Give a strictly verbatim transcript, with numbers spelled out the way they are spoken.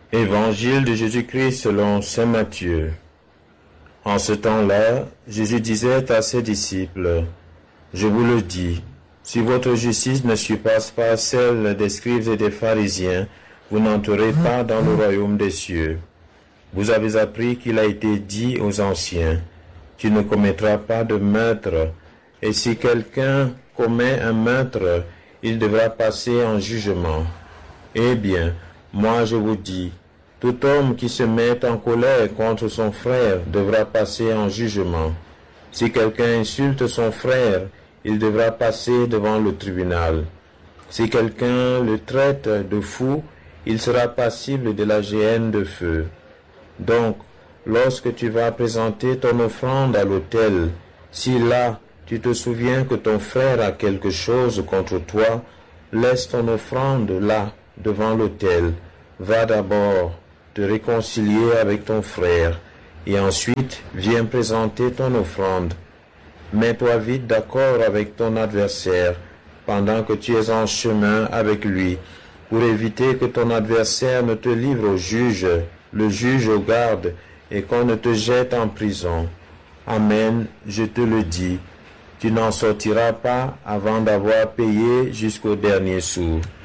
Évangile de Jésus-Christ selon saint Matthieu. En ce temps-là, Jésus disait à ses disciples, « Je vous le dis, si votre justice ne surpasse pas celle des scribes et des pharisiens, vous n'entrerez pas dans le royaume des cieux. Vous avez appris qu'il a été dit aux anciens, « Tu ne commettras pas de meurtre, et si quelqu'un commet un meurtre, il devra passer en jugement. Eh bien, moi je vous dis, tout homme qui se met en colère contre son frère devra passer en jugement. Si quelqu'un insulte son frère, il devra passer devant le tribunal. Si quelqu'un le traite de fou, il sera passible de la géhenne de feu. Donc, lorsque tu vas présenter ton offrande à l'autel, si là tu te souviens que ton frère a quelque chose contre toi, laisse ton offrande là, devant l'autel. Va d'abord te réconcilier avec ton frère, et ensuite viens présenter ton offrande. Mets-toi vite d'accord avec ton adversaire, pendant que tu es en chemin avec lui, pour éviter que ton adversaire ne te livre au juge, le juge au garde, et qu'on ne te jette en prison. Amen, je te le dis, tu n'en sortiras pas avant d'avoir payé jusqu'au dernier sou.